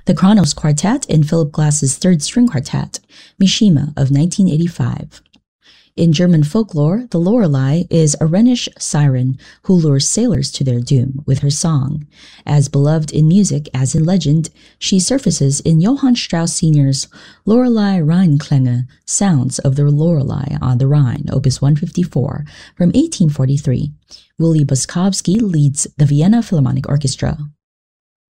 The Kronos Quartet in Philip Glass's Third String Quartet, Mishima of 1985. In German folklore, the Lorelei is a Rhenish siren who lures sailors to their doom with her song. As beloved in music as in legend, she surfaces in Johann Strauss Sr.'s Lorelei Rheinklänge, Sounds of the Lorelei on the Rhine, Opus 154, from 1843. Willy Boskovsky leads the Vienna Philharmonic Orchestra.